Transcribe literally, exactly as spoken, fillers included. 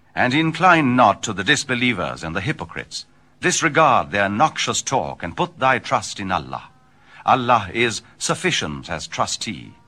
And incline not to the disbelievers and the hypocrites. Disregard their noxious talk, and put thy trust in Allah. Allah is sufficient as trustee.